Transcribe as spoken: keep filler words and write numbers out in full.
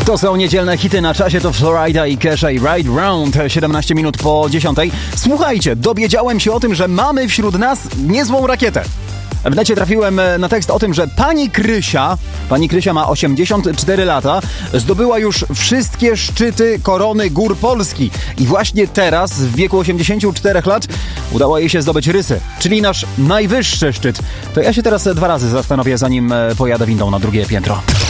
To są niedzielne hity na czasie, to Florida i Kesha i Ride Round, siedemnaście minut po dziesiątej. Słuchajcie, dowiedziałem się o tym, że mamy wśród nas niezłą rakietę. W necie trafiłem na tekst o tym, że pani Krysia, pani Krysia ma osiemdziesiąt cztery lata, zdobyła już wszystkie szczyty korony gór Polski. I właśnie teraz, w wieku osiemdziesięciu czterech lat, udało jej się zdobyć Rysy, czyli nasz najwyższy szczyt. To ja się teraz dwa razy zastanowię, zanim pojadę windą na drugie piętro.